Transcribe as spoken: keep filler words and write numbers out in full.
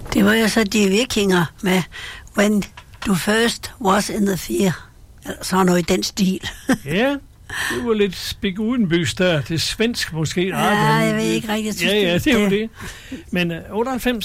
Det var jo så de vikinger med When du first was in the fear. Sådan noget i den stil. Ja, det var lidt spik udenbys der. Det er svensk måske. Ja, jeg ved ikke rigtigt. Ja, ja, det er jo det. Men uh, otteoghalvfems